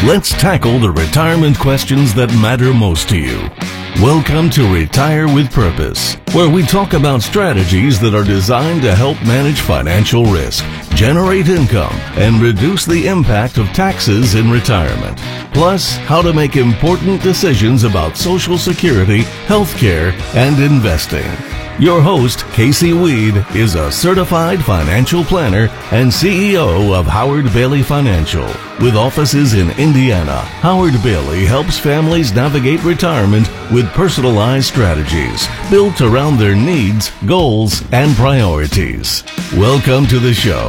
Let's tackle the retirement questions that matter most to you. Welcome to Retire with Purpose, where we talk about strategies that are designed to help manage financial risk, generate income, and reduce the impact of taxes in retirement. Plus, how to make important decisions about Social Security, healthcare, and investing. Your host, Casey Weed, is a certified financial planner and CEO of Howard Bailey Financial. With offices in Indiana, Howard Bailey helps families navigate retirement with personalized strategies built around their needs, goals, and priorities. Welcome to the show.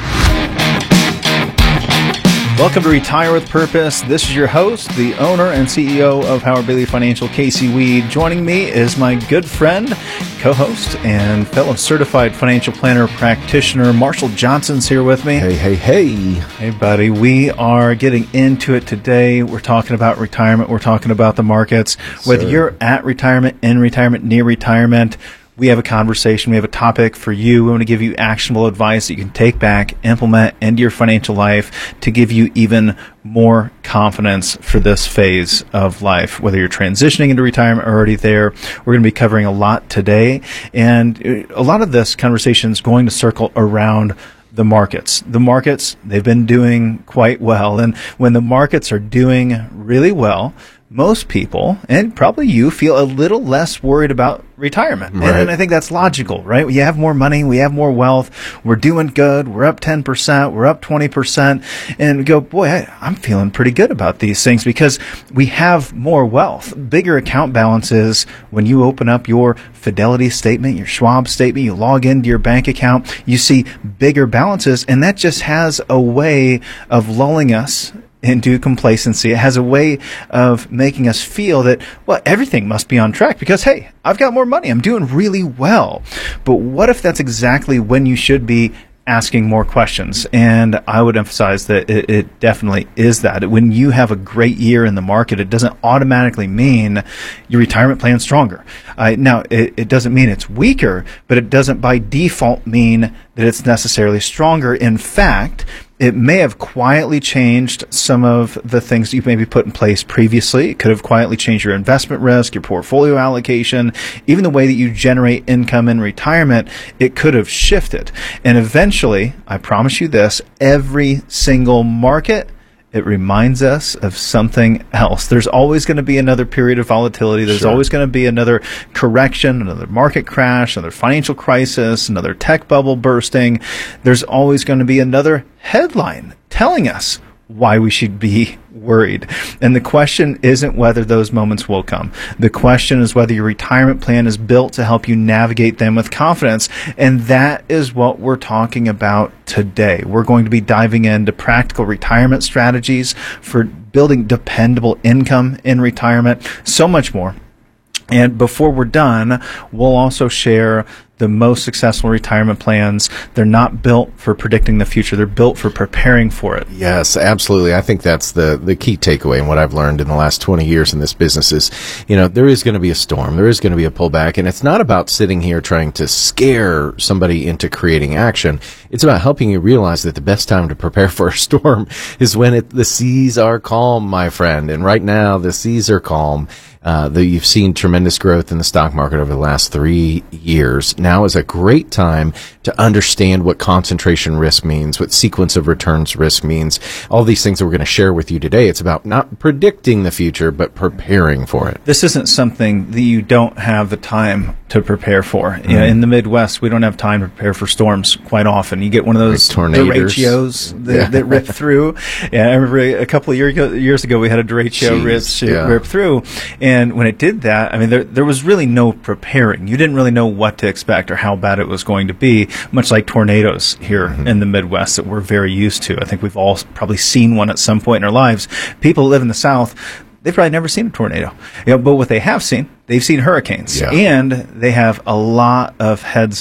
Welcome to Retire with Purpose. This is your host, the owner and CEO of Howard Bailey Financial, Casey Weed. Joining me is my good friend, co-host, and fellow certified financial planner practitioner, Marshall Johnson's here with me. Hey. Hey, buddy. We are getting into it today. We're talking about retirement. We're talking about the markets. Whether you're at retirement, in retirement, near retirement, we have a conversation. We have a topic for you. We want to give you actionable advice that you can take back, implement into your financial life to give you even more confidence for this phase of life. Whether you're transitioning into retirement or already there, we're going to be covering a lot today. And a lot of this conversation is going to circle around the markets. The markets, they've been doing quite well. And when the markets are doing really well, most people, and probably you, feel a little less worried about retirement. Right. And I think that's logical, right? We have more money, we have more wealth, we're doing good, we're up 10%, we're up 20%, and we go, boy, I'm feeling pretty good about these things because we have more wealth. Bigger account balances when you open up your Fidelity statement, your Schwab statement, you log into your bank account, you see bigger balances, and that just has a way of lulling us into complacency. It has a way of making us feel that, well, everything must be on track because, hey, I've got more money. I'm doing really well. But what if that's exactly when you should be asking more questions? And I would emphasize that it definitely is that. When you have a great year in the market, it doesn't automatically mean your retirement plan's stronger. Now, it doesn't mean it's weaker, but it doesn't by default mean that it's necessarily stronger. In fact, it may have quietly changed some of the things you maybe put in place previously. It could have quietly changed your investment risk, your portfolio allocation, even the way that you generate income in retirement. It could have shifted. And eventually, I promise you this, every single market, it reminds us of something else. There's always going to be another period of volatility. There's always going to be another correction, another market crash, another financial crisis, another tech bubble bursting. There's always going to be another headline telling us why we should be worried. And the question isn't whether those moments will come. The question is whether your retirement plan is built to help you navigate them with confidence. And that is what we're talking about today. We're going to be diving into practical retirement strategies for building dependable income in retirement, so much more. And before we're done, we'll also share the most successful retirement plans. They're not built for predicting the future. They're built for preparing for it. Yes, absolutely. I think that's the key takeaway and what I've learned in the last 20 years in this business is, there is going to be a storm. There is going to be a pullback. And it's not about sitting here trying to scare somebody into creating action. It's about helping you realize that the best time to prepare for a storm is when the seas are calm, my friend. And right now, the seas are calm. You've seen tremendous growth in the stock market over the last 3 years. Now is a great time to understand what concentration risk means, what sequence of returns risk means, all these things that we're going to share with you today. It's about not predicting the future, but preparing for it. This isn't something that you don't have the time to prepare for. Mm-hmm. In the Midwest, we don't have time to prepare for storms quite often. You get one of those derechos that rip through. Yeah, I remember a couple of years ago, we had a derecho rip through. And when it did that, there was really no preparing. You didn't really know what to expect or how bad it was going to be, much like tornadoes here in the Midwest that we're very used to. I think we've all probably seen one at some point in our lives. People who live in the South, they've probably never seen a tornado. But what they have seen, they've seen hurricanes. Yeah. And they have a lot of heads up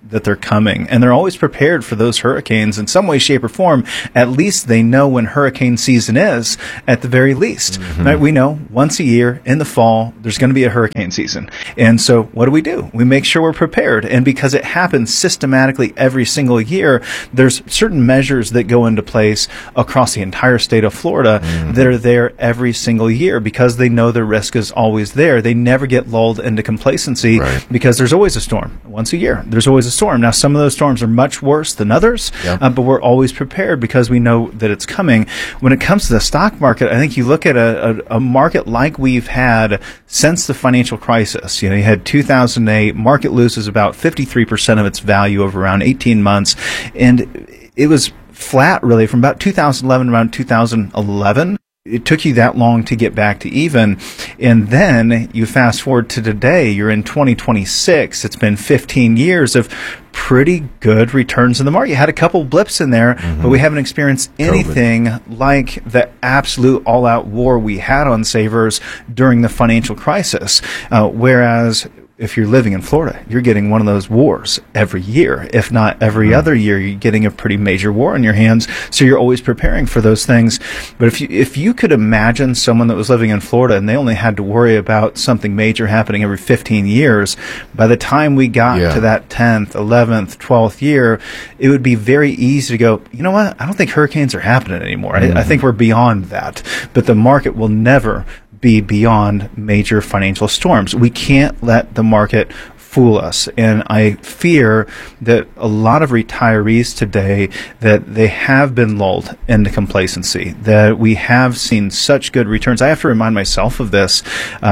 that they're coming, and they're always prepared for those hurricanes in some way, shape, or form. At least they know when hurricane season is, at the very least. Right? We know once a year in the fall, there's going to be a hurricane season. And so what do? We make sure we're prepared. And because it happens systematically every single year, there's certain measures that go into place across the entire state of Florida that are there every single year because they know the risk is always there. They never get lulled into complacency because there's always a storm. Once a year, there's always a storm. Now, some of those storms are much worse than others, but we're always prepared because we know that it's coming. When it comes to the stock market, I think you look at a market like we've had since the financial crisis. You had 2008, market loses about 53% of its value over around 18 months, and it was flat really from about 2011 around 2011. It took you that long to get back to even. And then you fast forward to today, you're in 2026. It's been 15 years of pretty good returns in the market. You had a couple blips in there, but we haven't experienced anything like the absolute all-out war we had on savers during the financial crisis. Whereas if you're living in Florida, you're getting one of those wars every year. If not every other year, you're getting a pretty major war on your hands. So you're always preparing for those things. But if you could imagine someone that was living in Florida and they only had to worry about something major happening every 15 years, by the time we got to that 10th, 11th, 12th year, it would be very easy to go, you know what? I don't think hurricanes are happening anymore. I think we're beyond that. But the market will never be beyond major financial storms. We can't let the market fool us. And I fear that a lot of retirees today, that they have been lulled into complacency, that we have seen such good returns. I have to remind myself of this,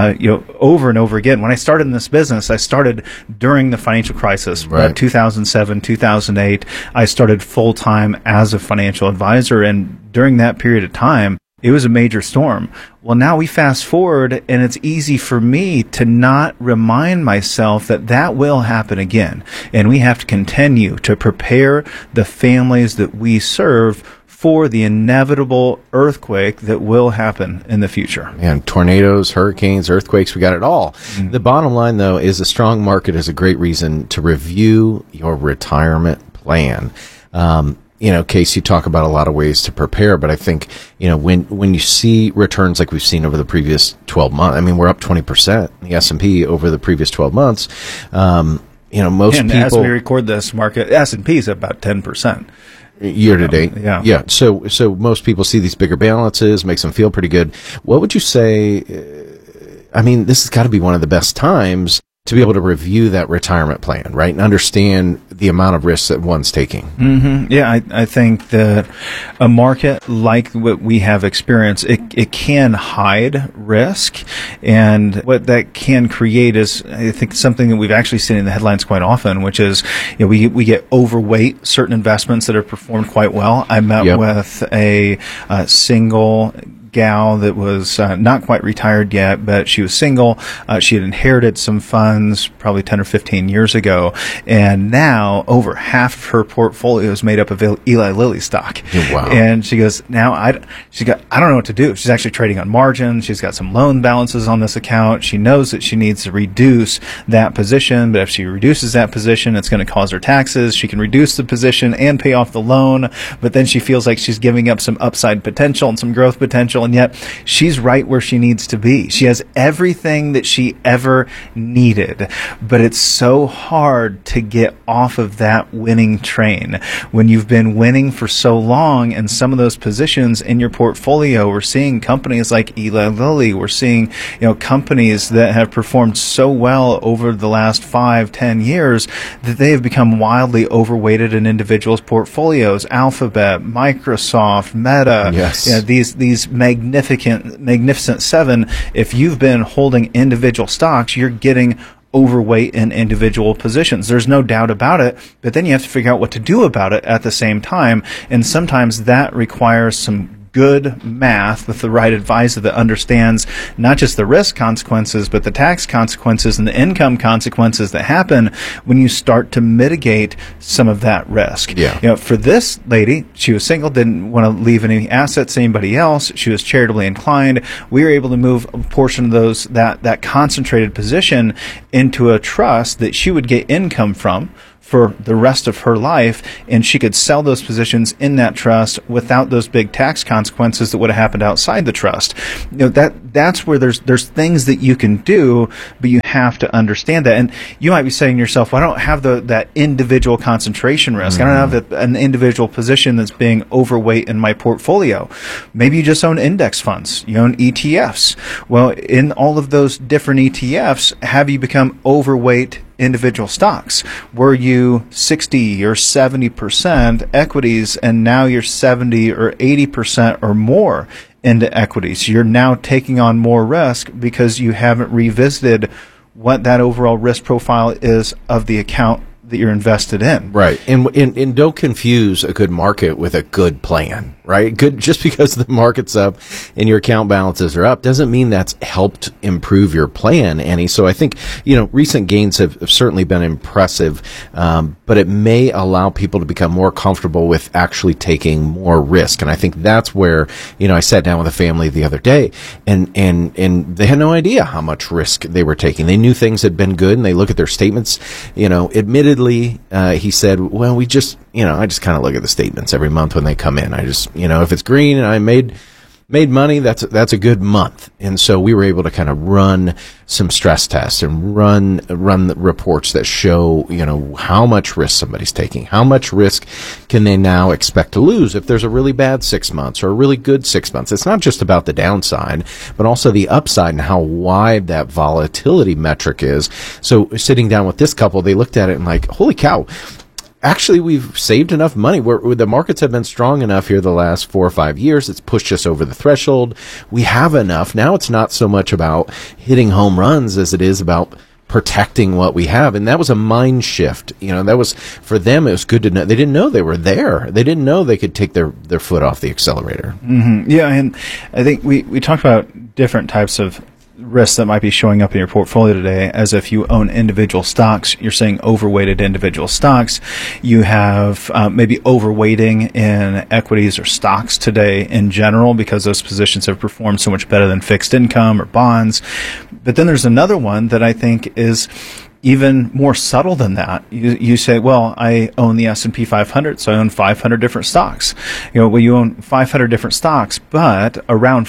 over and over again. When I started in this business, I started during the financial crisis, 2007, 2008. I started full-time as a financial advisor. And during that period of time, it was a major storm. Well, now we fast forward, and it's easy for me to not remind myself that that will happen again. And we have to continue to prepare the families that we serve for the inevitable earthquake that will happen in the future. And tornadoes, hurricanes, earthquakes, we got it all. The bottom line, though, is a strong market is a great reason to review your retirement plan. Case, you talk about a lot of ways to prepare, but I think, when you see returns like we've seen over the previous 12 months, I mean, we're up 20% in the S&P over the previous 12 months. Most people, as we record this, market S&P is about 10%. Year to date. Yeah. So most people see these bigger balances, makes them feel pretty good. What would you say? This has got to be one of the best times to be able to review that retirement plan, right? And understand the amount of risks that one's taking. Yeah, I think that a market like what we have experienced, it can hide risk. And what that can create is, I think, something that we've actually seen in the headlines quite often, which is, we get overweight certain investments that have performed quite well. I met with a single gal that was not quite retired yet, but she was single. She had inherited some funds probably 10 or 15 years ago, and now over half of her portfolio is made up of Eli Lilly stock. Wow. And she goes, now I don't know what to do. She's actually trading on margin. She's got some loan balances on this account. She knows that she needs to reduce that position, but if she reduces that position, it's going to cause her taxes. She can reduce the position and pay off the loan, but then she feels like she's giving up some upside potential and some growth potential. And yet she's right where she needs to be. She has everything that she ever needed, but it's so hard to get off of that winning train when you've been winning for so long. And some of those positions in your portfolio, we're seeing companies like Eli Lilly. We're seeing, companies that have performed so well over the last 5-10 years that they have become wildly overweighted in individuals' portfolios. Alphabet, Microsoft, Meta, these magnificent seven. If you've been holding individual stocks, you're getting overweight in individual positions. There's no doubt about it, but then you have to figure out what to do about it at the same time. And sometimes that requires some good math with the right advisor that understands not just the risk consequences, but the tax consequences and the income consequences that happen when you start to mitigate some of that risk. For this lady, she was single, didn't want to leave any assets to anybody else. She was charitably inclined. We were able to move a portion of those, that concentrated position into a trust that she would get income from for the rest of her life, and she could sell those positions in that trust without those big tax consequences that would have happened outside the trust. That's where there's things that you can do, but you have to understand that. And you might be saying to yourself, well, I don't have that individual concentration risk. I don't have an individual position that's being overweight in my portfolio. Maybe you just own index funds. You own ETFs. Well, in all of those different ETFs, have you become overweight individual stocks? Were you 60 or 70% equities, and now you're 70 or 80% or more into equities? You're now taking on more risk because you haven't revisited what that overall risk profile is of the account that you're invested in. Right. And don't confuse a good market with a good plan, right? Good, just because the market's up and your account balances are up doesn't mean that's helped improve your plan any. So I think, recent gains have certainly been impressive, but it may allow people to become more comfortable with actually taking more risk. And I think that's where, I sat down with a family the other day and they had no idea how much risk they were taking. They knew things had been good, and they look at their statements, admittedly, he said, well, I just kind of look at the statements every month when they come in. I just, if it's green and I made money, that's a good month. And so we were able to kind of run some stress tests and run the reports that show, how much risk somebody's taking. How much risk can they now expect to lose if there's a really bad 6 months or a really good 6 months? It's not just about the downside, but also the upside and how wide that volatility metric is. So sitting down with this couple, they looked at it and like, holy cow. Actually, we've saved enough money. The markets have been strong enough here the last 4 or 5 years. It's pushed us over the threshold. We have enough. Now it's not so much about hitting home runs as it is about protecting what we have. And that was a mind shift. That was, for them, it was good to know. They didn't know they were there. They didn't know they could take their foot off the accelerator. Mm-hmm. Yeah, and I think we talked about different types of risks that might be showing up in your portfolio today. As if you own individual stocks, you're saying overweighted individual stocks. You have maybe overweighting in equities or stocks today in general because those positions have performed so much better than fixed income or bonds. But then there's another one that I think is even more subtle than that. You say, well, I own the S&P 500, so I own 500 different stocks. You own 500 different stocks, but around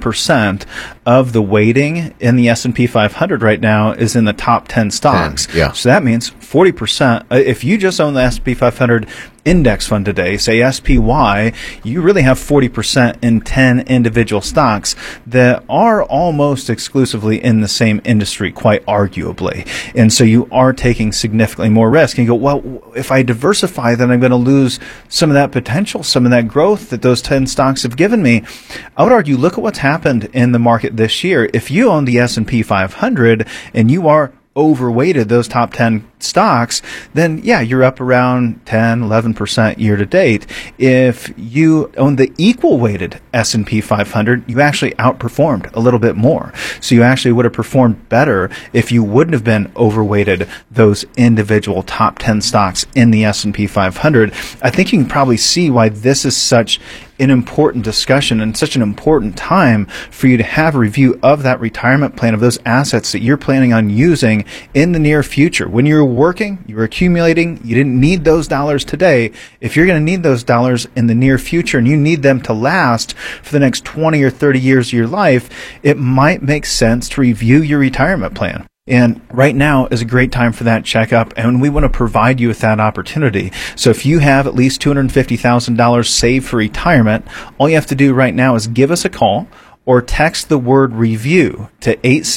40% of the weighting in the S&P 500 right now is in the top 10 stocks. 10, yeah. So that means 40%. If you just own the S&P 500 index fund today, say SPY, you really have 40% in 10 individual stocks that are almost exclusively in the same industry, quite arguably. And so you are taking significantly more risk. And you go, well, if I diversify, then I'm going to lose some of that potential, some of that growth that those 10 stocks have given me. I would argue, look at what's happened in the market this year. If you own the S&P 500 and you are overweighted those top 10 stocks, then yeah, you're up around 10, 11% year to date. If you own the equal weighted S&P 500, you actually outperformed a little bit more. So you actually would have performed better if you wouldn't have been overweighted those individual top 10 stocks in the S&P 500. I think you can probably see why this is such an important discussion and such an important time for you to have a review of that retirement plan, of those assets that you're planning on using in the near future. When you're working, you're accumulating, you didn't need those dollars today. If you're going to need those dollars in the near future and you need them to last for the next 20 or 30 years of your life, it might make sense to review your retirement plan. And right now is a great time for that checkup, and we want to provide you with that opportunity. So if you have at least $250,000 saved for retirement, all you have to do right now is give us a call or text the word review to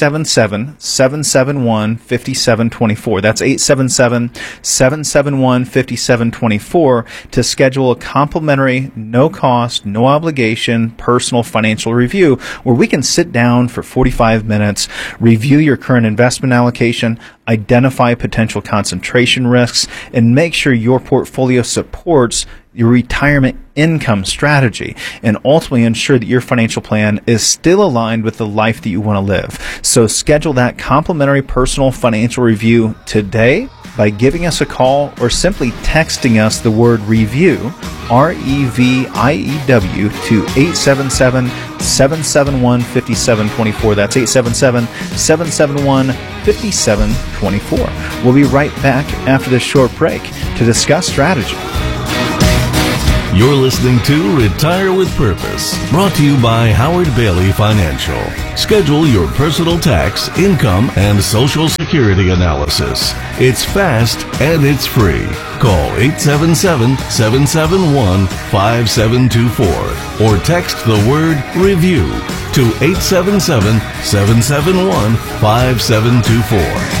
877-771-5724. That's 877-771-5724 to schedule a complimentary, no cost, no obligation, personal financial review where we can sit down for 45 minutes, review your current investment allocation, identify potential concentration risks, and make sure your portfolio supports your retirement income strategy, and ultimately ensure that your financial plan is still aligned with the life that you want to live. So schedule that complimentary personal financial review today by giving us a call or simply texting us the word REVIEW, REVIEW, to 877-771-5724. That's 877-771-5724. We'll be right back after this short break to discuss strategy. You're listening to Retire with Purpose, brought to you by Howard Bailey Financial. Schedule your personal tax, income, and Social Security analysis. It's fast and it's free. Call 877-771-5724 or text the word REVIEW to 877-771-5724.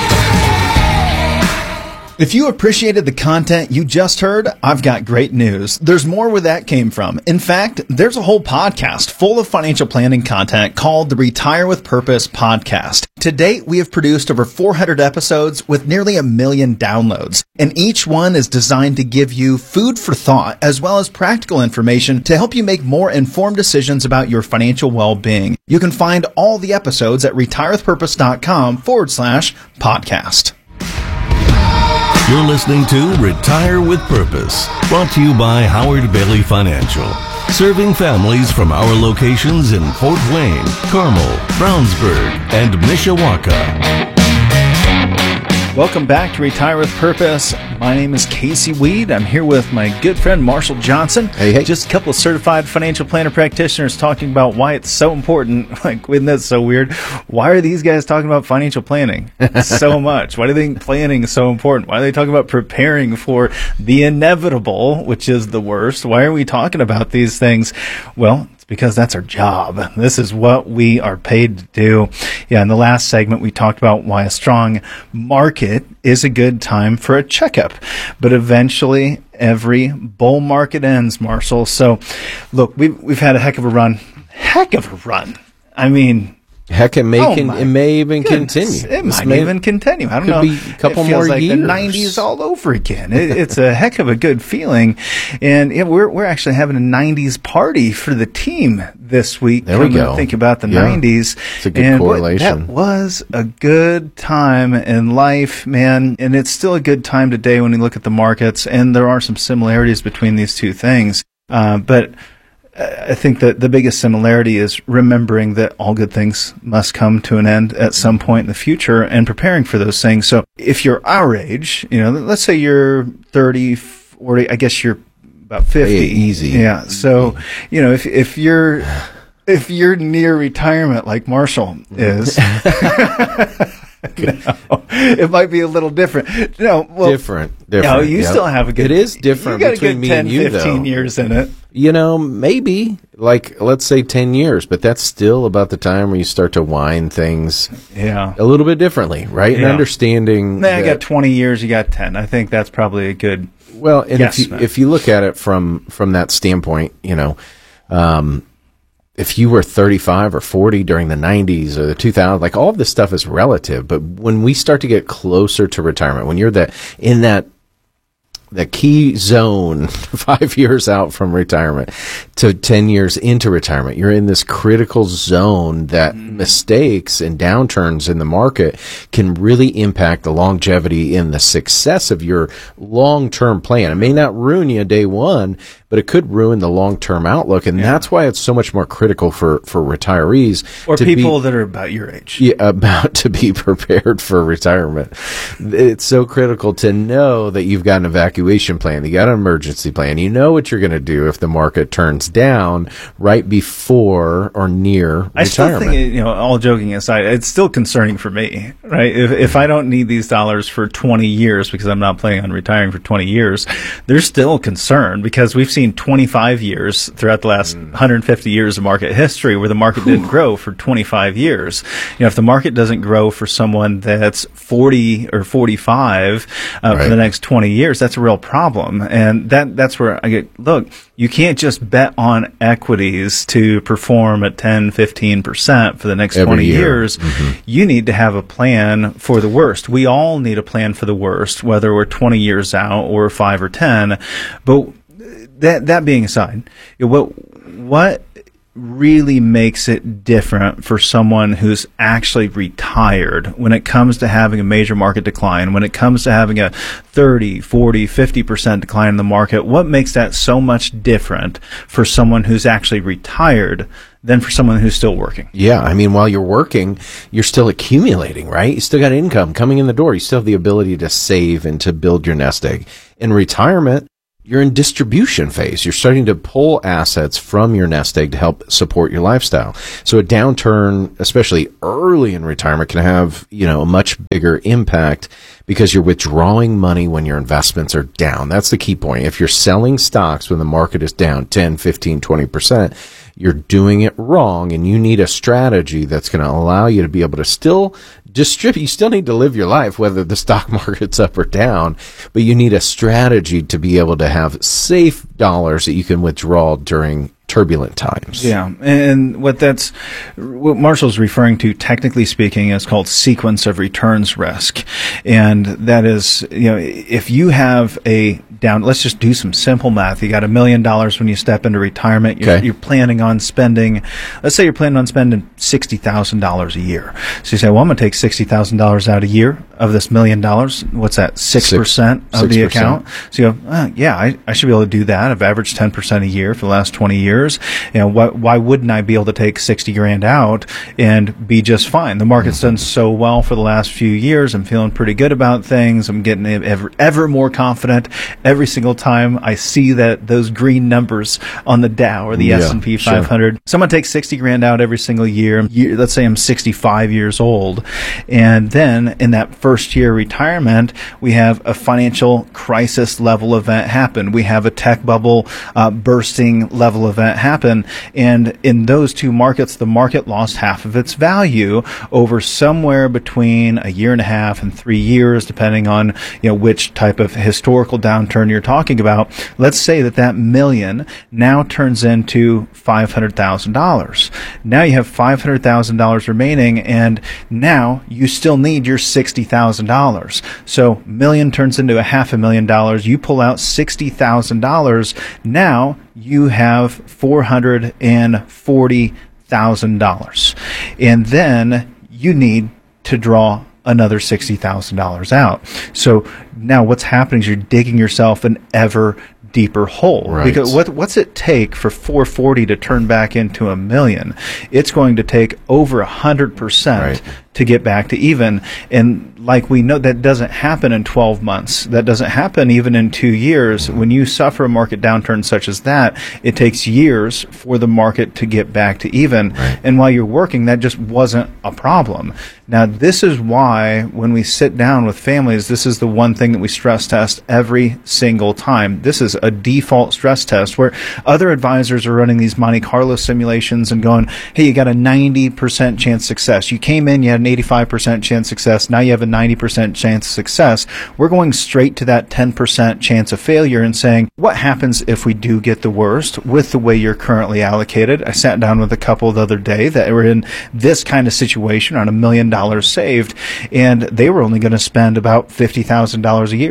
If you appreciated the content you just heard, I've got great news. There's more where that came from. In fact, there's a whole podcast full of financial planning content called the Retire with Purpose podcast. To date, we have produced over 400 episodes with nearly 1 million downloads, and each one is designed to give you food for thought as well as practical information to help you make more informed decisions about your financial well-being. You can find all the episodes at retirewithpurpose.com/podcast. You're listening to Retire with Purpose, brought to you by Howard Bailey Financial, serving families from our locations in Fort Wayne, Carmel, Brownsburg, and Mishawaka. Welcome back to Retire with Purpose. My name is Casey Weed. I'm here with my good friend Marshall Johnson. Hey. Just a couple of certified financial planner practitioners talking about why it's so important. Like, isn't that so weird? Why are these guys talking about financial planning so much? Why do they think planning is so important? Why are they talking about preparing for the inevitable, which is the worst? Why are we talking about these things? Well, because that's our job. This is what we are paid to do. Yeah, in the last segment, we talked about why a strong market is a good time for a checkup. But eventually, every bull market ends, Marshall. So, look, we've had a heck of a run. Heck of a run. I mean, heck, it may even continue. It might even continue. I don't know. Could be a couple it feels more like years. The 90s all over again. It's a heck of a good feeling, and we're actually having a 90s party for the team this week. There we go. Think about the 90s. It's a good correlation. That was a good time in life, man, and it's still a good time today when you look at the markets. And there are some similarities between these two things, but I think that the biggest similarity is remembering that all good things must come to an end at some point in the future and preparing for those things. So if you're our age, let's say you're 30, 40, I guess you're about 50. Easy. Yeah. So, if you're near retirement like Marshall is, no, it might be a little different. No, well, different. No, you still have a good. It is different you got between a good me 10, and you, 15 though. years in it. Maybe let's say 10 years, but that's still about the time where you start to wind things a little bit differently, right? Yeah. And understanding. I got 20 years, you got 10. I think that's probably a good. Well, and guess, if you look at it from that standpoint, if you were 35 or 40 during the 90s or the 2000s, like all of this stuff is relative. But when we start to get closer to retirement, when you're in that key zone 5 years out from retirement to 10 years into retirement, you're in this critical zone that mistakes and downturns in the market can really impact the longevity and the success of your long-term plan. It may not ruin you day one, but it could ruin the long-term outlook. And that's why it's so much more critical for retirees. Or people that are about your age. Yeah, about to be prepared for retirement. It's so critical to know that you've got an evacuation plan. You got an emergency plan. You know what you're going to do if the market turns down right before or near retirement. I still think, all joking aside, it's still concerning for me, right? If I don't need these dollars for 20 years because I'm not planning on retiring for 20 years, there's still concern because we've seen 25 years throughout the last 150 years of market history where the market didn't grow for 25 years. If the market doesn't grow for someone that's 40 or 45 for the next 20 years, that's a real problem. And that's where I get, look, you can't just bet on equities to perform at 10, 15% for the next 20 years. Mm-hmm. You need to have a plan for the worst. We all need a plan for the worst, whether we're 20 years out or 5 or 10. But that being aside, what really makes it different for someone who's actually retired when it comes to having a major market decline, when it comes to having a 30, 40, 50% decline in the market? What makes that so much different for someone who's actually retired than for someone who's still working? Yeah, I mean, while you're working, you're still accumulating, right? You still got income coming in the door. You still have the ability to save and to build your nest egg. In retirement, you're in distribution phase. You're starting to pull assets from your nest egg to help support your lifestyle. So a downturn, especially early in retirement, can have, a much bigger impact because you're withdrawing money when your investments are down. That's the key point. If you're selling stocks when the market is down 10, 15, 20%, you're doing it wrong, and you need a strategy that's going to allow you to be able to still distribute. You still need to live your life, whether the stock market's up or down, but you need a strategy to be able to have safe dollars that you can withdraw during turbulent times. Yeah, and what Marshall's referring to, technically speaking, is called sequence of returns risk. And that is, if you have let's just do some simple math. You got $1 million when you step into retirement. You're planning on spending, let's say you're planning on spending $60,000 a year. So you say, well, I'm going to take $60,000 out a year of this $1 million. What's that? 6% of the account. So you go, I should be able to do that. I've averaged 10% a year for the last 20 years. Why wouldn't I be able to take 60 grand out and be just fine? The market's done so well for the last few years. I'm feeling pretty good about things. I'm getting ever more confident every single time I see those green numbers on the Dow or the S&P 500. Sure. Someone takes 60 grand out every single year. Let's say I'm 65 years old. And then in that first year retirement, we have a financial crisis level event happen. We have a tech bubble bursting level event happen. And in those two markets, the market lost half of its value over somewhere between a year and a half and 3 years, depending on which type of historical downturn you're talking about. Let's say that $1 million now turns into $500,000. Now you have $500,000 remaining, and now you still need your $60,000. So $1 million turns into $500,000. You pull out $60,000. Now you have $440,000. And then you need to draw another $60,000 out. So now what's happening is you're digging yourself an ever deeper hole. Right. Because what's it take for 440 to turn back into $1 million? It's going to take over 100% to get back to even. And like we know, that doesn't happen in 12 months. That doesn't happen even in 2 years. When you suffer a market downturn such as that, it takes years for the market to get back to even. Right. And while you're working, that just wasn't a problem. Now, this is why when we sit down with families, this is the one thing that we stress test every single time. This is a default stress test where other advisors are running these Monte Carlo simulations and going, hey, you got a 90% chance success. You came in, you had an 85% chance success. Now you have a 90% chance of success. We're going straight to that 10% chance of failure and saying, what happens if we do get the worst with the way you're currently allocated? I sat down with a couple the other day that were in this kind of situation on $1 million saved, and they were only going to spend about $50,000 a year,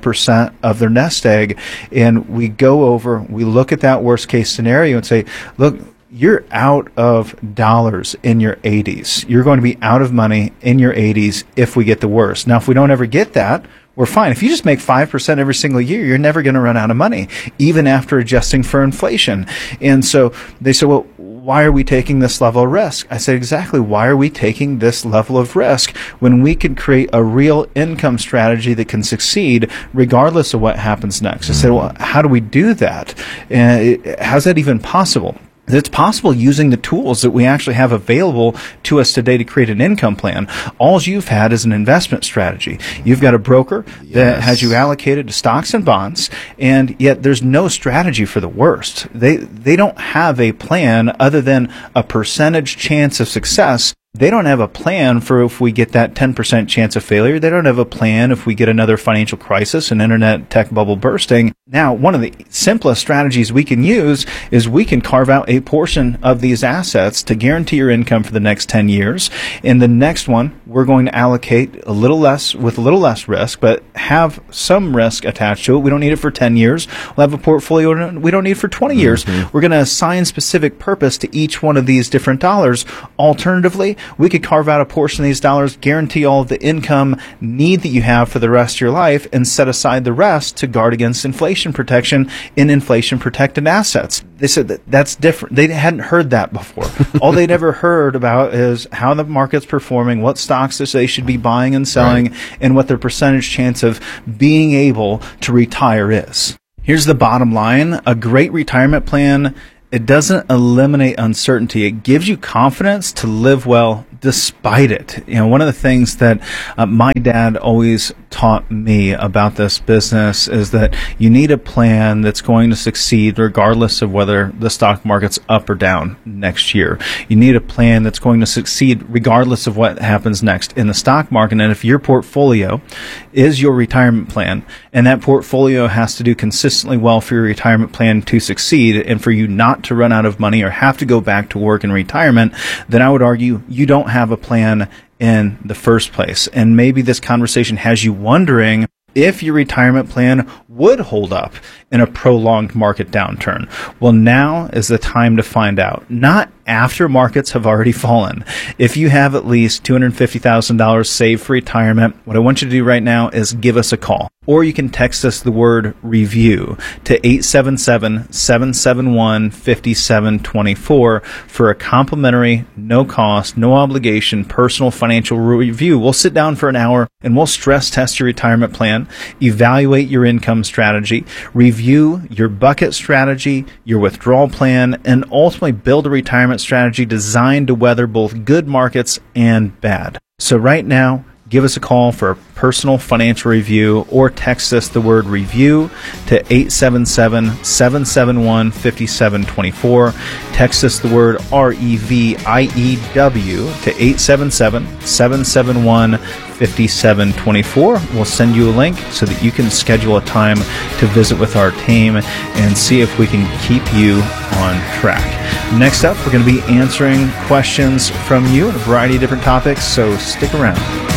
5% of their nest egg. And we look at that worst case scenario and say, look, you're out of dollars in your 80s. You're going to be out of money in your 80s if we get the worst. Now, if we don't ever get that, we're fine. If you just make 5% every single year, you're never going to run out of money, even after adjusting for inflation. And so they said, well, why are we taking this level of risk? I said, exactly. Why are we taking this level of risk when we can create a real income strategy that can succeed regardless of what happens next? I said, well, how do we do that? How's that even possible? It's possible using the tools that we actually have available to us today to create an income plan. All you've had is an investment strategy. You've got a broker that has you allocated to stocks and bonds, and yet there's no strategy for the worst. They don't have a plan other than a percentage chance of success They don't have a plan for if we get that 10% chance of failure. They don't have a plan if we get another financial crisis, an internet tech bubble bursting. Now, one of the simplest strategies we can use is we can carve out a portion of these assets to guarantee your income for the next 10 years. In the next one, we're going to allocate a little less with a little less risk, but have some risk attached to it. We don't need it for 10 years. We'll have a portfolio we don't need for 20 years. We're going to assign specific purpose to each one of these different dollars. Alternatively, we could carve out a portion of these dollars, guarantee all of the income need that you have for the rest of your life, and set aside the rest to guard against inflation protection in inflation-protected assets. They said that that's different. They hadn't heard that before. All they'd ever heard about is how the market's performing, what stocks they should be buying and selling, and what their percentage chance of being able to retire is. Here's the bottom line. A great retirement plan, it doesn't eliminate uncertainty. It gives you confidence to live well despite it. You know, one of the things that my dad always taught me about this business is that you need a plan that's going to succeed regardless of whether the stock market's up or down next year. You need a plan that's going to succeed regardless of what happens next in the stock market. And if your portfolio is your retirement plan, and that portfolio has to do consistently well for your retirement plan to succeed and for you not to run out of money or have to go back to work in retirement, then I would argue you don't have a plan in the first place. And maybe this conversation has you wondering if your retirement plan would hold up in a prolonged market downturn. Well, now is the time to find out. Not after markets have already fallen. If you have at least $250,000 saved for retirement, what I want you to do right now is give us a call. Or you can text us the word review to 877-771-5724 for a complimentary, no cost, no obligation, personal financial review. We'll sit down for an hour and we'll stress test your retirement plan, evaluate your income strategy, review your bucket strategy, your withdrawal plan, and ultimately build a retirement strategy designed to weather both good markets and bad. So right now, give us a call for a personal financial review or text us the word review to 877-771-5724. Text us the word REVIEW to 877-771-5724. We'll send you a link so that you can schedule a time to visit with our team and see if we can keep you on track. Next up, we're going to be answering questions from you on a variety of different topics, so stick around.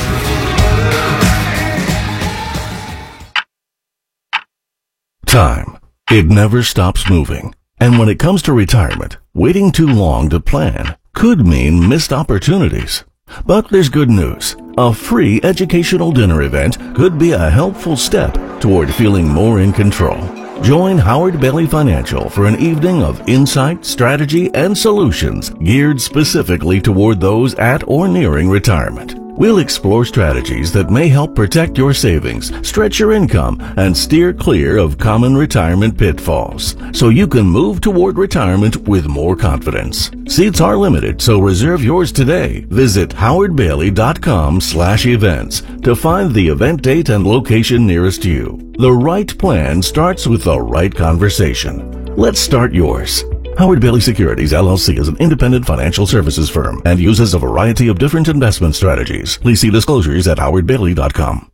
Time. It never stops moving. And when it comes to retirement, waiting too long to plan could mean missed opportunities. But there's good news. A free educational dinner event could be a helpful step toward feeling more in control. Join Howard Bailey Financial for an evening of insight, strategy, and solutions geared specifically toward those at or nearing retirement. We'll explore strategies that may help protect your savings, stretch your income, and steer clear of common retirement pitfalls, so you can move toward retirement with more confidence. Seats are limited, so reserve yours today. Visit howardbailey.com/events to find the event date and location nearest you. The right plan starts with the right conversation. Let's start yours. Howard Bailey Securities, LLC is an independent financial services firm and uses a variety of different investment strategies. Please see disclosures at howardbailey.com.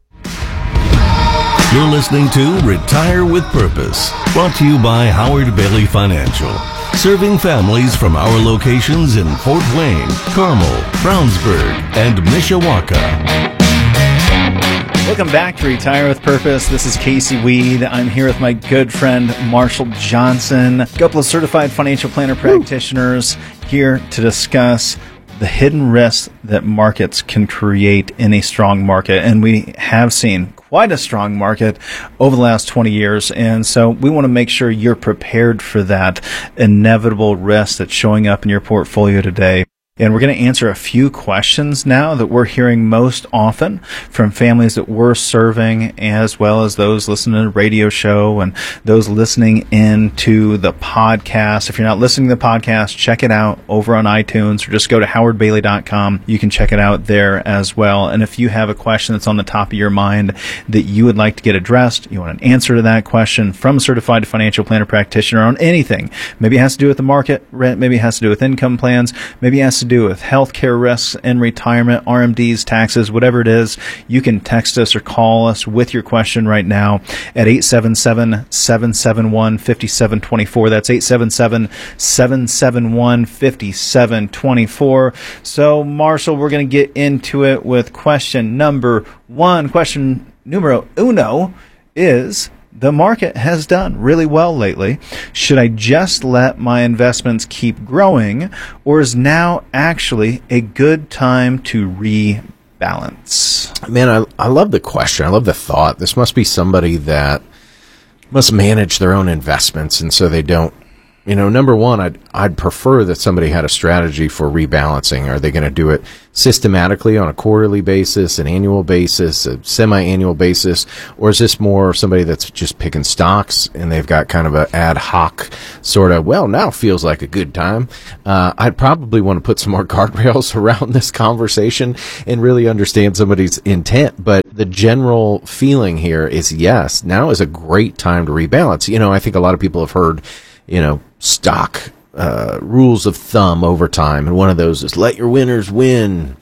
You're listening to Retire with Purpose, brought to you by Howard Bailey Financial, serving families from our locations in Fort Wayne, Carmel, Brownsburg, and Mishawaka. Welcome back to Retire with Purpose. This is Casey Weed. I'm here with my good friend Marshall Johnson, a couple of certified financial planner practitioners here to discuss the hidden risks that markets can create in a strong market. And we have seen quite a strong market over the last 20 years. And so we want to make sure you're prepared for that inevitable risk that's showing up in your portfolio today. And we're going to answer a few questions now that we're hearing most often from families that we're serving, as well as those listening to the radio show and those listening into the podcast. If you're not listening to the podcast, check it out over on iTunes or just go to howardbailey.com. You can check it out there as well. And if you have a question that's on the top of your mind that you would like to get addressed, you want an answer to that question from a certified financial planner practitioner on anything. Maybe it has to do with the market, maybe it has to do with income plans, maybe it has to do with healthcare risks in retirement, RMDs, taxes, whatever it is, you can text us or call us with your question right now at 877-771-5724. That's 877-771-5724. So, Marshall, we're going to get into it with question number one. Question numero uno is, the market has done really well lately. Should I just let my investments keep growing, or is now actually a good time to rebalance? Man, I love the question. I love the thought. This must be somebody that must manage their own investments, and so they don't. Number one, I'd prefer that somebody had a strategy for rebalancing. Are they going to do it systematically on a quarterly basis, an annual basis, a semi-annual basis, or is this more somebody that's just picking stocks and they've got kind of an ad hoc sort of, well, now feels like a good time? I'd probably want to put some more guardrails around this conversation and really understand somebody's intent. But the general feeling here is, yes, now is a great time to rebalance. I think a lot of people have heard, stock rules of thumb over time, and one of those is let your winners win.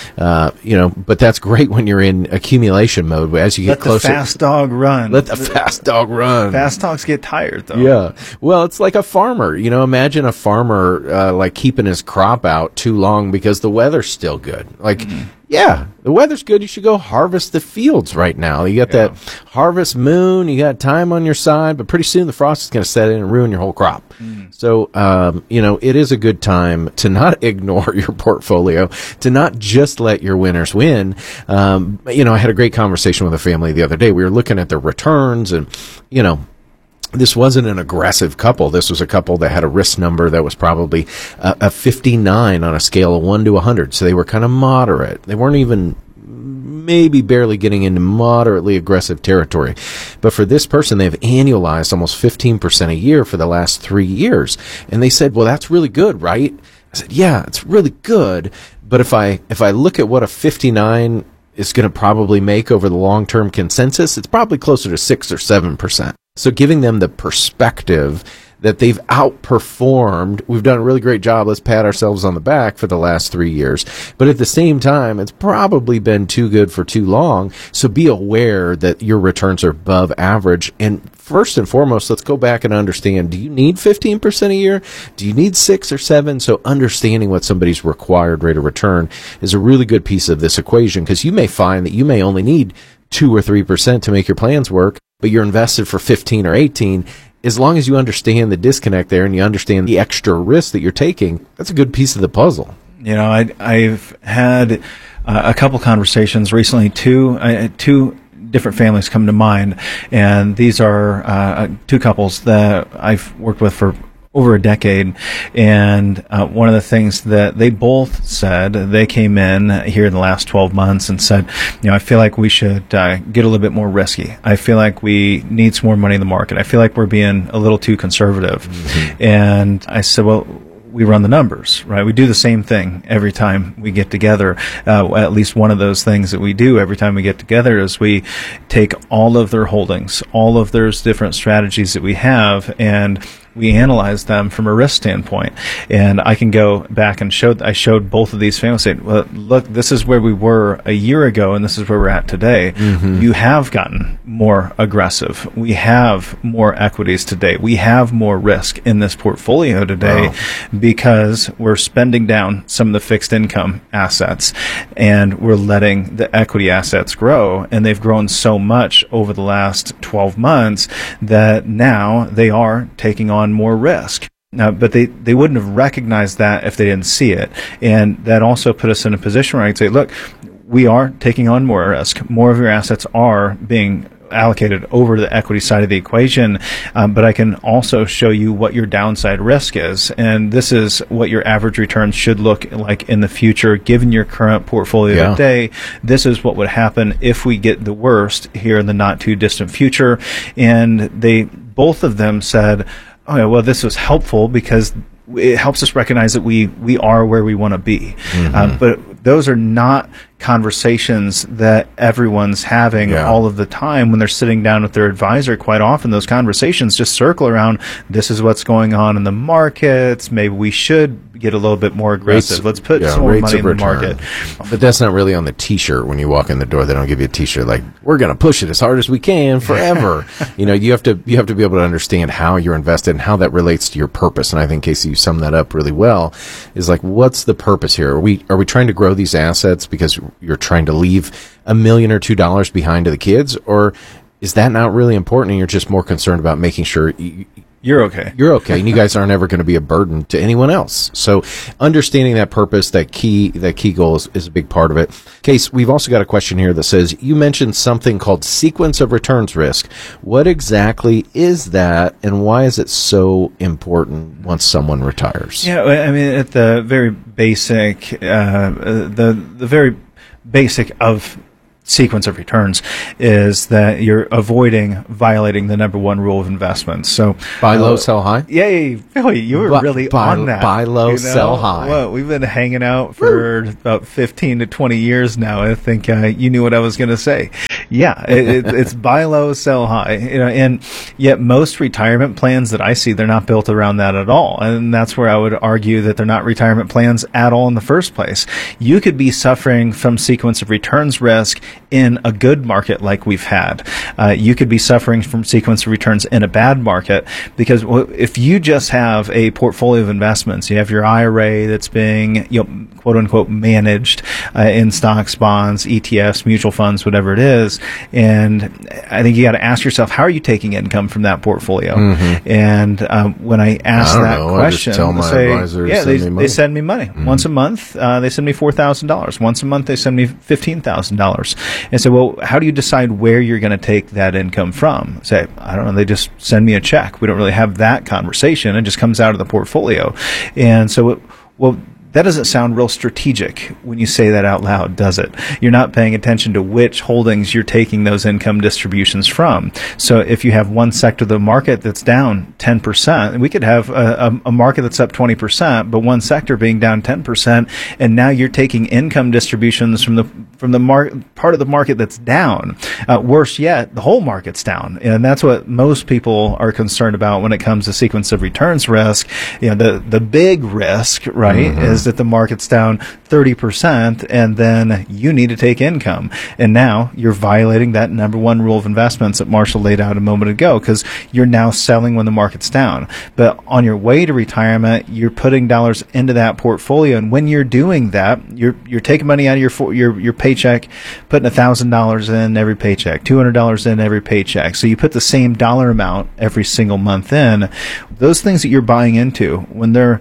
But that's great when you're in accumulation mode. As you get closer, let the fast dog run. Let the fast dog run. Fast dogs get tired, though. Yeah. Well, it's like a farmer. Imagine a farmer like keeping his crop out too long because the weather's still good. Yeah, the weather's good. You should go harvest the fields right now. You got that harvest moon. You got time on your side, but pretty soon the frost is going to set in and ruin your whole crop. So, it is a good time to not ignore your portfolio, to not just let your winners win. I had a great conversation with a family the other day. We were looking at their returns and, this wasn't an aggressive couple. This was a couple that had a risk number that was probably a 59 on a scale of 1 to 100. So they were kind of moderate. They weren't even maybe barely getting into moderately aggressive territory. But for this person, they've annualized almost 15% a year for the last 3 years. And they said, well, that's really good, right? I said, yeah, it's really good. But if I look at what a 59 is going to probably make over the long-term consensus, it's probably closer to 6 or 7%. So giving them the perspective that they've outperformed, we've done a really great job, let's pat ourselves on the back for the last 3 years. But at the same time, it's probably been too good for too long. So be aware that your returns are above average. And first and foremost, let's go back and understand, do you need 15% a year? Do you need 6 or 7? So understanding what somebody's required rate of return is a really good piece of this equation, because you may find that you may only need 2 or 3% to make your plans work, but you're invested for 15 or 18. As long as you understand the disconnect there and you understand the extra risk that you're taking, that's a good piece of the puzzle. I've had a couple conversations recently, two different families come to mind, and these are two couples that I've worked with for over a decade. And one of the things that they both said, they came in here in the last 12 months and said, I feel like we should get a little bit more risky. I feel like we need some more money in the market. I feel like we're being a little too conservative. Mm-hmm. And I said, well, we run the numbers, right? We do the same thing every time we get together. At least one of those things that we do every time we get together is we take all of their holdings, all of those different strategies that we have, and we analyze them from a risk standpoint. And I can go back and I showed both of these families, saying, well, look, this is where we were a year ago, and this is where we're at today. Mm-hmm. You have gotten more aggressive. We have more equities today. We have more risk in this portfolio today. Wow. Because we're spending down some of the fixed income assets and we're letting the equity assets grow. And they've grown so much over the last 12 months that now they are taking on more risk. But they wouldn't have recognized that if they didn't see it. And that also put us in a position where I could say, look, we are taking on more risk. More of your assets are being allocated over to the equity side of the equation, but I can also show you what your downside risk is, and this is what your average returns should look like in the future given your current portfolio today. This is what would happen if we get the worst here in the not too distant future. And both of them said, oh yeah, well, this was helpful because it helps us recognize that we are where we want to be. Mm-hmm. But those are not conversations that everyone's having all of the time when they're sitting down with their advisor. Quite often those conversations just circle around, this is what's going on in the markets, maybe we should get a little bit more aggressive. Let's put some more money in the market. But that's not really on the T-shirt when you walk in the door. They don't give you a T-shirt like, we're going to push it as hard as we can forever. You have to be able to understand how you're invested and how that relates to your purpose. And I think, Casey, you summed that up really well. Is like, what's the purpose here? Are we trying to grow these assets because you're trying to leave $1 million or $2 million behind to the kids, or is that not really important and you're just more concerned about making sure you're okay. You're okay, and you guys aren't ever going to be a burden to anyone else. So understanding that purpose, that key goal is a big part of it. Case, we've also got a question here that says, you mentioned something called sequence of returns risk. What exactly is that, and why is it so important once someone retires? Yeah, I mean, at the very basic, the very basic of sequence of returns is that you're avoiding violating the number one rule of investments. So buy low, sell high. Yay, Billy, you were really on that. Buy low, sell high. Well, we've been hanging out for about 15 to 20 years now. I think you knew what I was going to say. Yeah, it's buy low, sell high. And yet most retirement plans that I see, they're not built around that at all. And that's where I would argue that they're not retirement plans at all in the first place. You could be suffering from sequence of returns risk in a good market like we've had. You could be suffering from sequence of returns in a bad market, because if you just have a portfolio of investments, you have your IRA that's being, quote unquote, managed in stocks, bonds, ETFs, mutual funds, whatever it is. And I think you got to ask yourself, how are you taking income from that portfolio? Mm-hmm. And when I ask question, they send me money. Mm-hmm. Once a month, they send me $4,000. Once a month, they send me $15,000. And so, well, how do you decide where you're going to take that income from? Say, I don't know, they just send me a check. We don't really have that conversation. It just comes out of the portfolio. And so, that doesn't sound real strategic when you say that out loud, does it? You're not paying attention to which holdings you're taking those income distributions from. So if you have one sector of the market that's down 10%, we could have a market that's up 20%, but one sector being down 10%, and now you're taking income distributions from the part of the market that's down. Worse yet, the whole market's down, and that's what most people are concerned about when it comes to sequence of returns risk. The big risk, right, mm-hmm. is that the market's down 30%, and then you need to take income. And now you're violating that number one rule of investments that Marshall laid out a moment ago, because you're now selling when the market's down. But on your way to retirement, you're putting dollars into that portfolio, and when you're doing that, you're taking money out of your paycheck, putting $1,000 in every paycheck, $200 in every paycheck. So you put the same dollar amount every single month in. Those things that you're buying into, when they're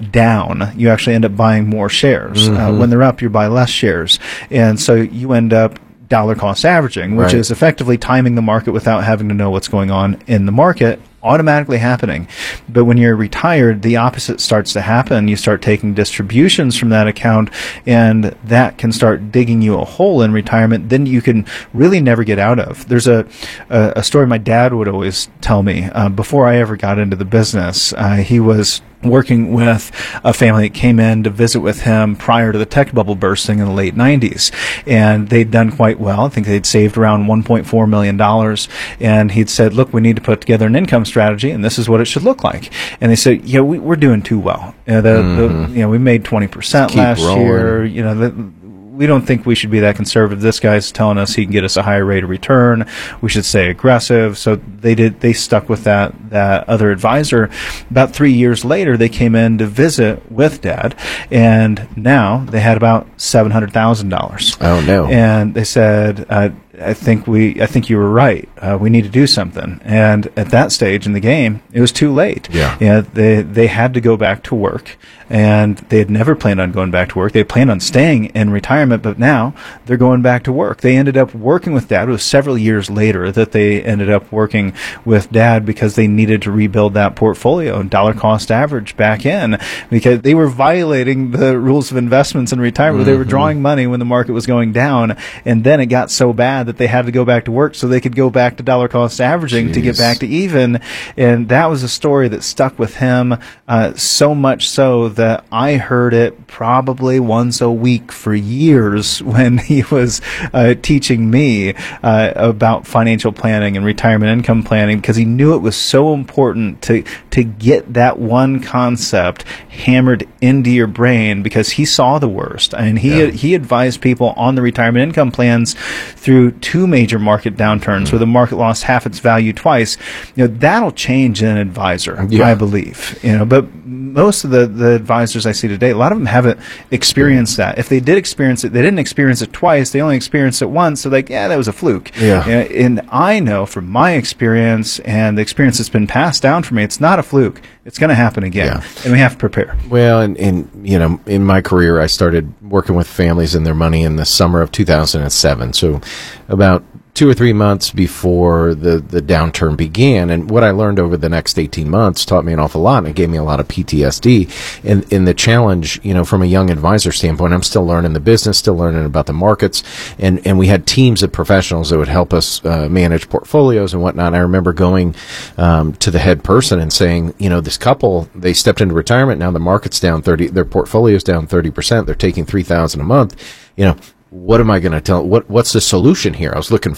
down, you actually end up buying more shares. Mm-hmm. When they're up, you buy less shares. And so you end up dollar cost averaging, which is effectively timing the market without having to know what's going on in the market, automatically happening. But when you're retired, the opposite starts to happen. You start taking distributions from that account, and that can start digging you a hole in retirement then you can really never get out of. There's a story my dad would always tell me before I ever got into the business. He was working with a family that came in to visit with him prior to the tech bubble bursting in the late 90s. And they'd done quite well. I think they'd saved around $1.4 million. And he'd said, look, we need to put together an income strategy, and this is what it should look like. And they said, we're doing too well. We made 20% last year. We don't think we should be that conservative. This guy's telling us he can get us a higher rate of return. We should stay aggressive. So they stuck with that other advisor. About 3 years later, they came in to visit with Dad, and now they had about $700,000. Oh no! And they said, I think you were right. We need to do something. And at that stage in the game, it was too late. Yeah. They had to go back to work, and they had never planned on going back to work. They planned on staying in retirement, but now they're going back to work. They ended up working with Dad. It was several years later that they ended up working with Dad because they needed to rebuild that portfolio and dollar cost average back in, because they were violating the rules of investments in retirement. Mm-hmm. They were drawing money when the market was going down, and then it got so bad that they had to go back to work so they could go back to dollar cost averaging to get back to even. And that was a story that stuck with him so much so that I heard it probably once a week for years when he was teaching me about financial planning and retirement income planning, because he knew it was so important to get that one concept hammered into your brain, because he saw the worst. And he advised people on the retirement income plans through 2 major market downturns where the market lost half its value twice. That'll change an advisor, I believe. But most of the advisors I see today, a lot of them haven't experienced that. If they did experience it, they didn't experience it twice. They only experienced it once. So that was a fluke. And I know from my experience and the experience that's been passed down for me, it's not a fluke. It's going to happen again, and we have to prepare. Well, and in my career, I started working with families and their money in the summer of 2007. So about 2 or 3 months before the downturn began. And what I learned over the next 18 months taught me an awful lot, and it gave me a lot of PTSD. And in the challenge, from a young advisor standpoint, I'm still learning the business, still learning about the markets. And we had teams of professionals that would help us manage portfolios and whatnot. I remember going to the head person and saying, this couple, they stepped into retirement. Now the market's down 30%, their portfolio's down 30%. They're taking $3,000 a month. What am I going to tell? What's the solution here? I was looking